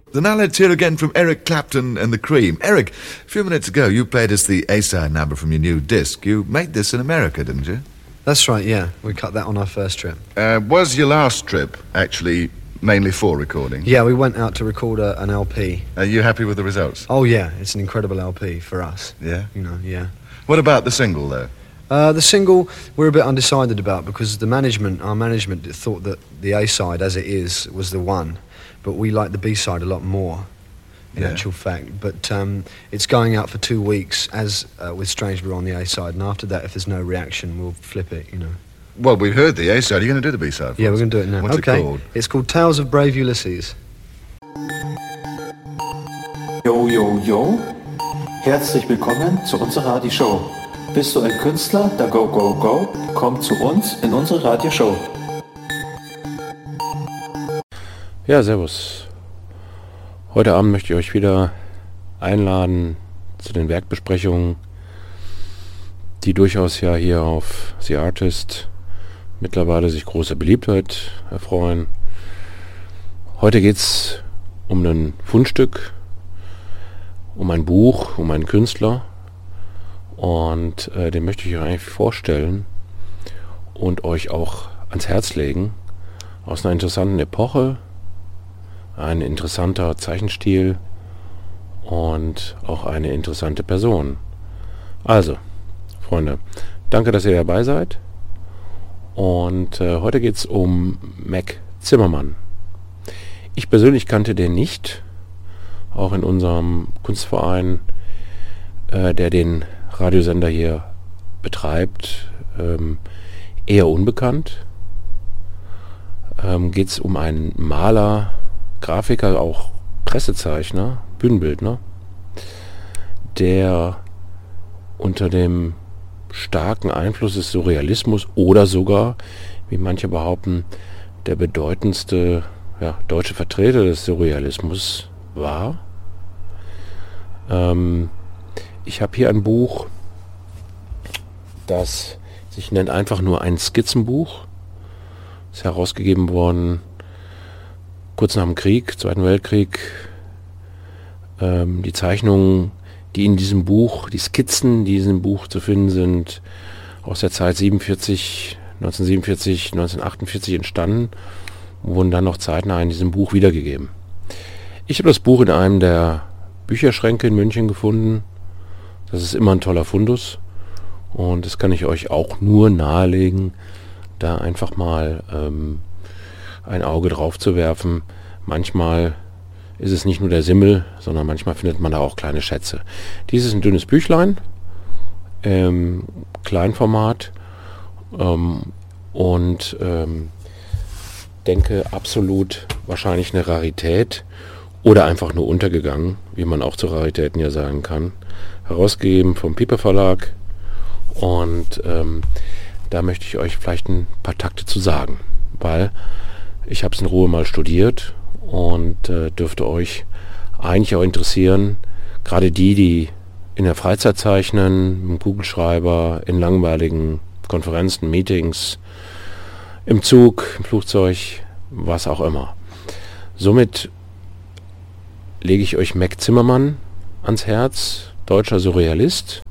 So now let's hear again from Eric Clapton and the Cream. Eric, a few minutes ago you played us the A-side number from your new disc. You made this in America, didn't you? That's right, yeah. We cut that on our first trip. Was your last trip actually mainly for recording? Yeah, we went out to record an LP. Are you happy with the results? Oh, yeah, it's an incredible LP for us. Yeah? Yeah. What about the single, though? The single, we're a bit undecided about because our management thought that the A-side, as it is, was the one. But we like the B-side a lot more, in actual fact. But it's going out for 2 weeks, as with Strange Brew on the A-side. And after that, if there's no reaction, we'll flip it, Well, we've heard the A-side. Are you going to do the B-side for Yeah, us? we're going to do it now. What's okay. it called? It's called Tales of Brave Ulysses. Yo, yo, yo. Herzlich willkommen zu unserer Radioshow. Bist du ein Künstler, dann go, go, go. Komm zu uns in unsere Radioshow. Ja, servus. Heute Abend möchte ich euch wieder einladen zu den Werkbesprechungen, die durchaus ja hier auf The Artist mittlerweile sich großer Beliebtheit erfreuen. Heute geht's um ein Fundstück, um ein Buch, um einen Künstler und den möchte ich euch eigentlich vorstellen und euch auch ans Herz legen. Aus einer interessanten Epoche, ein interessanter Zeichenstil und auch eine interessante Person. Also, Freunde, danke, dass ihr dabei seid. Und heute geht es um Mac Zimmermann. Ich persönlich kannte den nicht, auch in unserem Kunstverein, der den Radiosender hier betreibt, eher unbekannt. Geht es um einen Maler, Grafiker, auch Pressezeichner, Bühnenbildner, der unter dem starken Einfluss des Surrealismus oder sogar, wie manche behaupten, der bedeutendste deutsche Vertreter des Surrealismus war. Ich habe hier ein Buch, das sich nennt einfach nur ein Skizzenbuch. Ist herausgegeben worden kurz nach dem Krieg, Zweiten Weltkrieg. Die Zeichnungen, die in diesem Buch, die Skizzen, die in diesem Buch zu finden sind, aus der Zeit 1947, 1948 entstanden, wurden dann noch zeitnah in diesem Buch wiedergegeben. Ich habe das Buch in einem der Bücherschränke in München gefunden. Das ist immer ein toller Fundus und das kann ich euch auch nur nahelegen, da einfach mal ein Auge drauf zu werfen. Manchmal ist es nicht nur der Simmel, sondern manchmal findet man da auch kleine Schätze. Dies ist ein dünnes Büchlein, Kleinformat und denke absolut wahrscheinlich eine Rarität oder einfach nur untergegangen, wie man auch zu Raritäten ja sagen kann. Herausgegeben vom Piper Verlag und da möchte ich euch vielleicht ein paar Takte zu sagen, weil ich habe es in Ruhe mal studiert und dürfte euch eigentlich auch interessieren, gerade die in der Freizeit zeichnen, im Kugelschreiber, in langweiligen Konferenzen, Meetings, im Zug, im Flugzeug, was auch immer. Somit lege ich euch Mac Zimmermann ans Herz, deutscher Surrealist,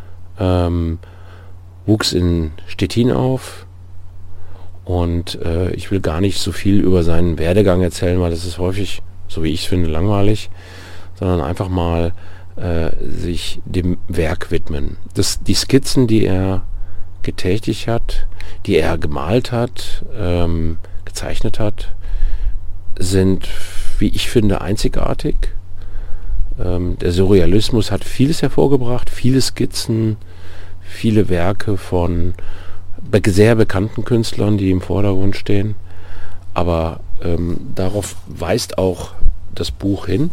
wuchs in Stettin auf und ich will gar nicht so viel über seinen Werdegang erzählen, weil das ist häufig, so wie ich es finde, langweilig, sondern einfach mal sich dem Werk widmen. Die Skizzen, die er getätigt hat, die er gemalt hat, gezeichnet hat, sind, wie ich finde, einzigartig. Der Surrealismus hat vieles hervorgebracht, viele Skizzen, viele Werke von sehr bekannten Künstlern, die im Vordergrund stehen. Aber darauf weist auch das Buch hin.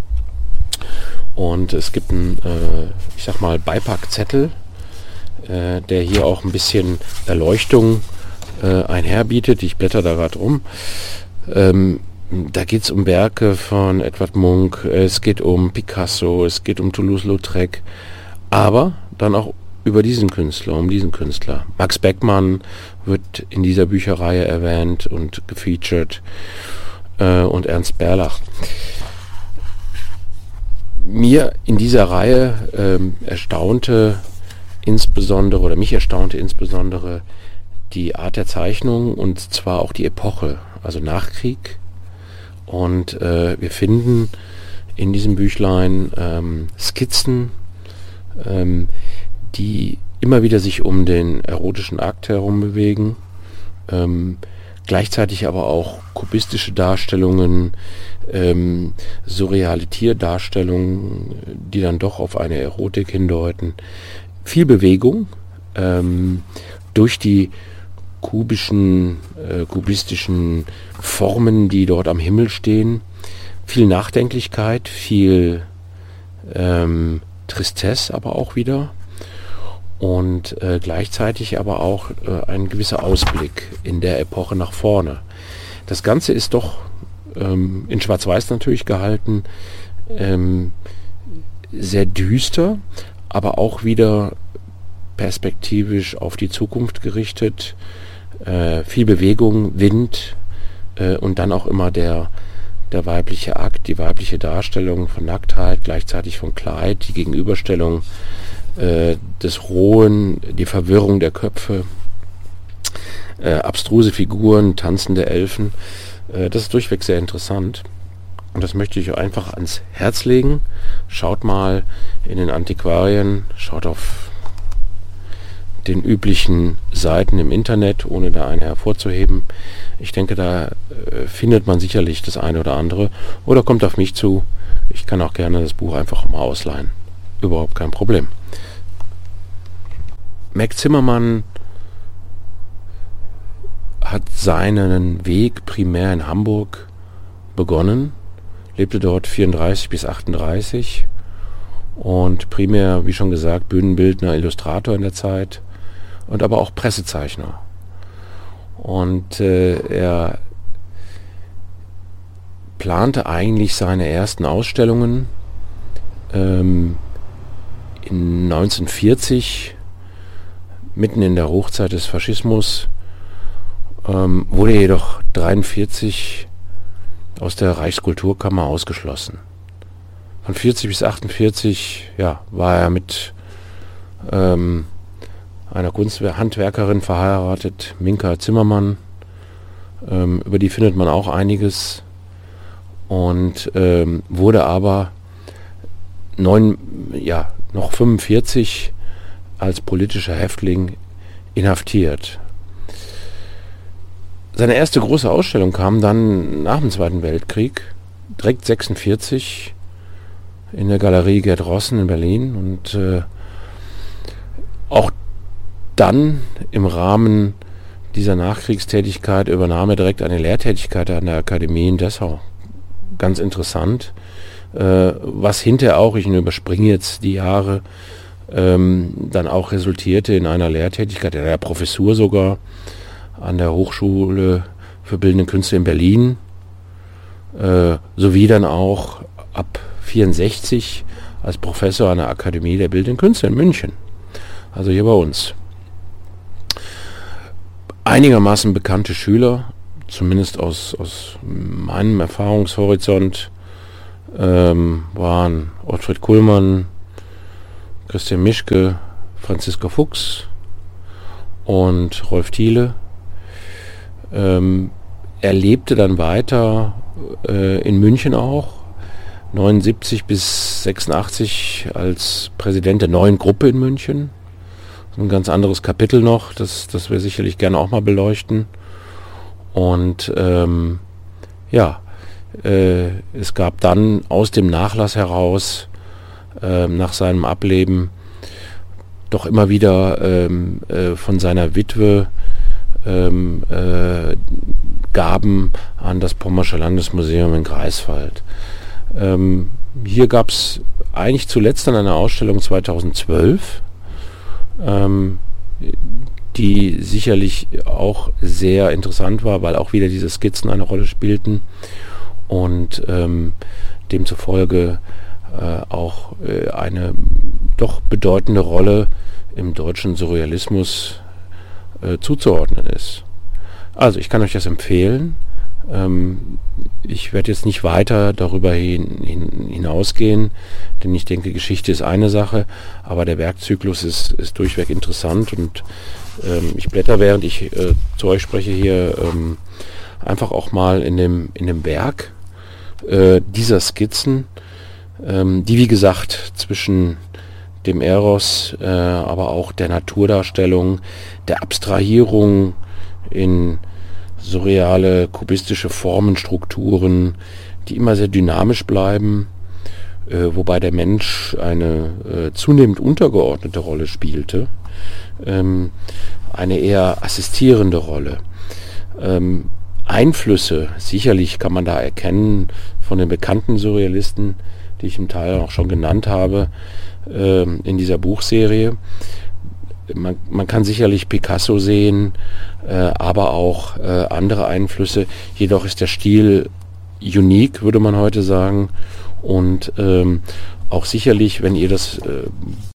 Und es gibt einen, ich sag mal, Beipackzettel, der hier auch ein bisschen Erleuchtung einherbietet. Ich blätter da gerade rum. Da geht es um Werke von Edvard Munch, es geht um Picasso, es geht um Toulouse-Lautrec, aber dann auch um diesen Künstler. Max Beckmann wird in dieser Bücherreihe erwähnt und gefeatured und Ernst Berlach. mir in dieser Reihe mich erstaunte insbesondere die Art der Zeichnung, und zwar auch die Epoche, also Nachkrieg. Und wir finden in diesem Büchlein Skizzen, die immer wieder sich um den erotischen Akt herum bewegen, gleichzeitig aber auch kubistische Darstellungen, surreale Tierdarstellungen, die dann doch auf eine Erotik hindeuten. Viel Bewegung durch die kubistischen Formen, die dort am Himmel stehen. Viel Nachdenklichkeit, viel Tristesse aber auch wieder. Und gleichzeitig aber auch ein gewisser Ausblick in der Epoche nach vorne. Das Ganze ist doch in Schwarz-Weiß natürlich gehalten, sehr düster, aber auch wieder perspektivisch auf die Zukunft gerichtet. Viel Bewegung, Wind und dann auch immer der weibliche Akt, die weibliche Darstellung von Nacktheit, gleichzeitig von Kleid, die Gegenüberstellung des Rohen, die Verwirrung der Köpfe, abstruse Figuren, tanzende Elfen. Das ist durchweg sehr interessant. Und das möchte ich euch einfach ans Herz legen. Schaut mal in den Antiquarien, schaut auf den üblichen Seiten im Internet, ohne da eine hervorzuheben. Ich denke, da findet man sicherlich das eine oder andere. Oder kommt auf mich zu. Ich kann auch gerne das Buch einfach mal ausleihen. Überhaupt kein Problem. Mac Zimmermann hat seinen Weg primär in Hamburg begonnen, lebte dort 34 bis 38 und primär, wie schon gesagt, Bühnenbildner, Illustrator in der Zeit und aber auch Pressezeichner. Und er plante eigentlich seine ersten Ausstellungen in 1940, mitten in der Hochzeit des Faschismus, wurde jedoch 1943 aus der Reichskulturkammer ausgeschlossen. Von 40 bis 48 war er mit einer Handwerkerin verheiratet, Minka Zimmermann. Über die findet man auch einiges. Und wurde aber noch 45 als politischer Häftling inhaftiert. Seine erste große Ausstellung kam dann nach dem Zweiten Weltkrieg, direkt 1946, in der Galerie Gerd Rossen in Berlin. Und auch dann im Rahmen dieser Nachkriegstätigkeit übernahm er direkt eine Lehrtätigkeit an der Akademie in Dessau. Ganz interessant. Was hinterher auch, ich überspringe jetzt die Jahre, dann auch resultierte in einer Lehrtätigkeit, in einer Professur sogar, an der Hochschule für Bildende Künste in Berlin, sowie dann auch ab 1964 als Professor an der Akademie der Bildenden Künste in München, also hier bei uns. Einigermaßen bekannte Schüler, zumindest aus meinem Erfahrungshorizont, waren Ottfried Kuhlmann, Christian Mischke, Franziska Fuchs und Rolf Thiele. Er lebte dann weiter in München auch, 79 bis 86 als Präsident der Neuen Gruppe in München. Ein ganz anderes Kapitel noch, das wir sicherlich gerne auch mal beleuchten. Und es gab dann aus dem Nachlass heraus, nach seinem Ableben, doch immer wieder von seiner Witwe Gaben an das Pommersche Landesmuseum in Greifswald. Hier gab es eigentlich zuletzt dann eine Ausstellung 2012, die sicherlich auch sehr interessant war, weil auch wieder diese Skizzen eine Rolle spielten und demzufolge auch eine doch bedeutende Rolle im deutschen Surrealismus zuzuordnen ist. Also ich kann euch das empfehlen. Ich werde jetzt nicht weiter darüber hinausgehen, denn ich denke, Geschichte ist eine Sache, aber der Werkzyklus ist durchweg interessant und ich blätter, während ich zu euch spreche, hier einfach auch mal in dem Werk dieser Skizzen, die wie gesagt zwischen dem Eros, aber auch der Naturdarstellung, der Abstrahierung in surreale, kubistische Formenstrukturen, die immer sehr dynamisch bleiben, wobei der Mensch eine zunehmend untergeordnete Rolle spielte, eine eher assistierende Rolle. Einflüsse, sicherlich kann man da erkennen von den bekannten Surrealisten, die ich im Teil auch schon genannt habe, in dieser Buchserie. Man kann sicherlich Picasso sehen, aber auch andere Einflüsse. Jedoch ist der Stil unique, würde man heute sagen. Und auch sicherlich, wenn ihr das